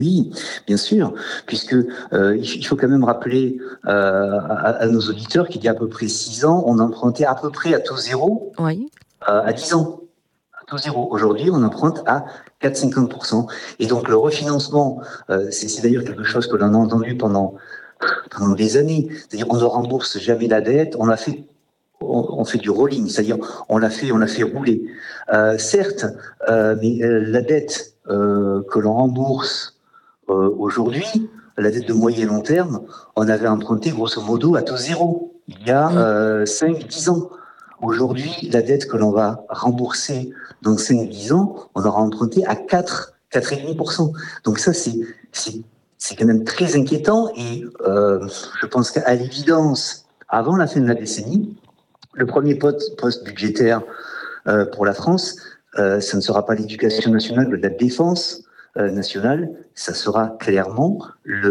Oui, bien sûr, puisque il faut quand même rappeler à nos auditeurs qu'il y a à peu près 6 ans, on empruntait à peu près à taux zéro Oui. à 10 ans. À taux zéro. Aujourd'hui, on emprunte à 4,50%. Et donc le refinancement, c'est d'ailleurs quelque chose que l'on a entendu pendant des années. C'est-à-dire on ne rembourse jamais la dette, on fait du rolling, c'est-à-dire on l'a fait rouler. Certes, mais la dette que l'on rembourse aujourd'hui, la dette de moyen et long terme, on avait emprunté grosso modo à taux zéro il y a Mm. 5-10 ans. Aujourd'hui, la dette que l'on va rembourser dans 5-10 ans, on aura emprunté à 4,5%. Donc ça, c'est quand même très inquiétant et je pense qu'à l'évidence, avant la fin de la décennie, le premier poste budgétaire pour la France, ça ne sera pas l'éducation nationale, mais la défense nationale, ça sera clairement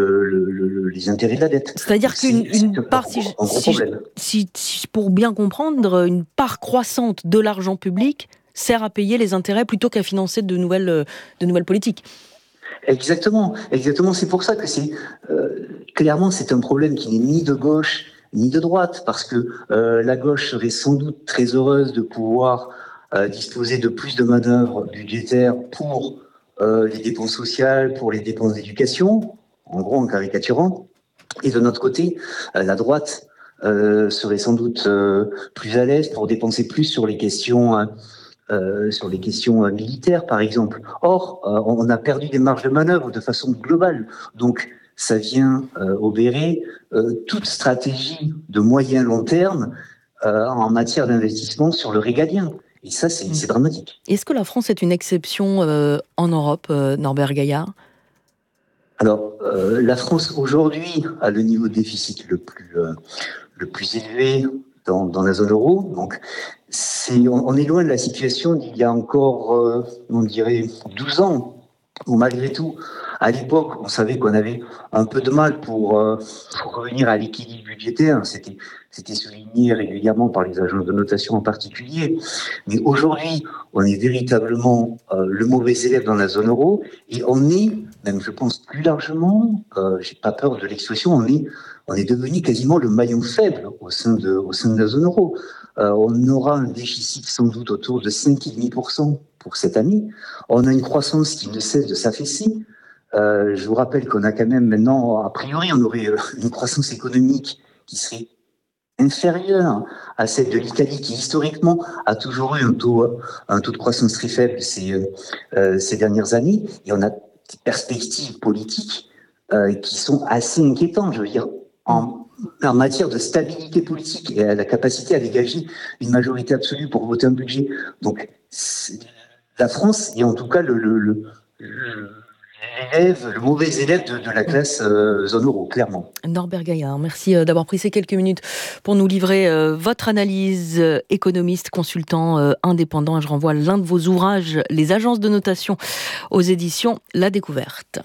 les intérêts de la dette. C'est-à-dire Donc qu'une c'est une part, un gros problème. pour bien comprendre, une part croissante de l'argent public sert à payer les intérêts plutôt qu'à financer de nouvelles politiques. Exactement, exactement. C'est pour ça que clairement c'est un problème qui n'est ni de gauche ni de droite, parce que la gauche serait sans doute très heureuse de pouvoir disposer de plus de manœuvres budgétaires pour les dépenses sociales, pour les dépenses d'éducation, en gros en caricaturant. Et de notre côté, la droite serait sans doute plus à l'aise pour dépenser plus sur les questions militaires, par exemple. Or, on a perdu des marges de manœuvre de façon globale. Donc, ça vient obérer toute stratégie de moyen long terme en matière d'investissement sur le régalien. Et ça, Mm. c'est dramatique. Est-ce que la France est une exception en Europe, Norbert Gaillard? Alors, la France aujourd'hui a le niveau de déficit le plus élevé dans la zone euro. Donc, on est loin de la situation d'il y a encore, on dirait, 12 ans, où malgré tout, à l'époque, on savait qu'on avait un peu de mal pour revenir à l'équilibre budgétaire. C'était souligné régulièrement par les agences de notation en particulier. Mais aujourd'hui, on est véritablement le mauvais élève dans la zone euro et on est, même je pense plus largement, j'ai pas peur de l'expression, on est devenu quasiment le maillon faible au sein de la zone euro. On aura un déficit sans doute autour de 5,5% pour cette année. On a une croissance qui ne cesse de s'affaisser. Je vous rappelle qu'on a quand même maintenant, a priori, on aurait une croissance économique qui serait inférieure à celle de l'Italie, qui historiquement a toujours eu un taux de croissance très faible ces dernières années. Et on a des perspectives politiques qui sont assez inquiétantes. Je veux dire, Mm. en matière de stabilité politique et à la capacité à dégager une majorité absolue pour voter un budget. Donc, la France est en tout cas le mauvais élève de la Mm. classe zone euro, clairement. Norbert Gaillard, merci d'avoir pris ces quelques minutes pour nous livrer votre analyse, économiste, consultant indépendant. Et je renvoie l'un de vos ouvrages, Les agences de notation, aux éditions La Découverte.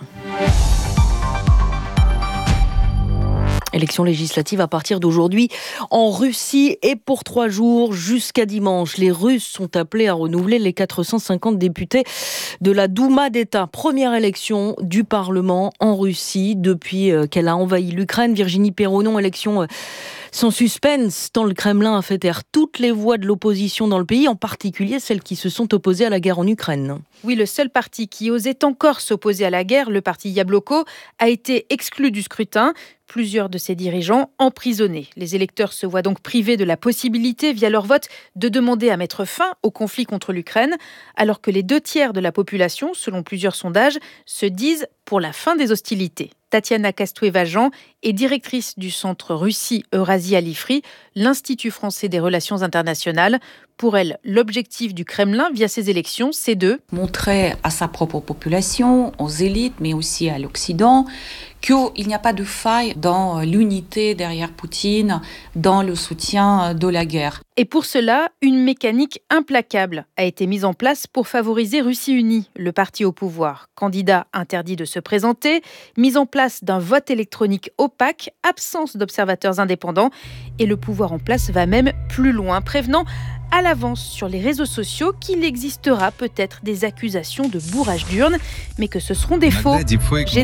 Élection législative à partir d'aujourd'hui en Russie et pour 3 jours jusqu'à dimanche. Les Russes sont appelés à renouveler les 450 députés de la Douma d'État. Première élection du Parlement en Russie depuis qu'elle a envahi l'Ukraine. Virginie Perronon, élection sans suspense, tant le Kremlin a fait taire toutes les voix de l'opposition dans le pays, en particulier celles qui se sont opposées à la guerre en Ukraine. Oui, le seul parti qui osait encore s'opposer à la guerre, le parti Yabloko, a été exclu du scrutin. Plusieurs de ses dirigeants emprisonnés. Les électeurs se voient donc privés de la possibilité, via leur vote, de demander à mettre fin au conflit contre l'Ukraine, alors que les 2/3 de la population, selon plusieurs sondages, se disent pour la fin des hostilités. Tatiana Castoué-Vajan est directrice du centre Russie-Eurasie à l'IFRI, l'Institut français des relations internationales. Pour elle, l'objectif du Kremlin via ces élections, c'est de montrer à sa propre population, aux élites, mais aussi à l'Occident, qu'il n'y a pas de faille dans l'unité derrière Poutine, dans le soutien de la guerre. Et pour cela, une mécanique implacable a été mise en place pour favoriser Russie Unie, le parti au pouvoir. Candidat interdit de se présenter, mise en place d'un vote électronique opaque opaque, absence d'observateurs indépendants et le pouvoir en place va même plus loin, prévenant à l'avance sur les réseaux sociaux qu'il existera peut-être des accusations de bourrage d'urnes, mais que ce seront des faux.